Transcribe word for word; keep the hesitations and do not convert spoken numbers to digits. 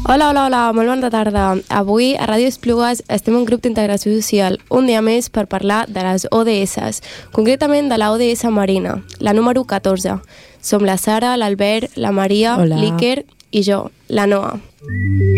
Hola, hola, hola, molt bona tarda. Avui a Ràdio Esplugues estem un grup d'integració social, un dia més per parlar de les O D S, concretament de la O D S Marina, la número catorze. Som la Sara, l'Albert, la Maria, l'Iker i jo, la Noa.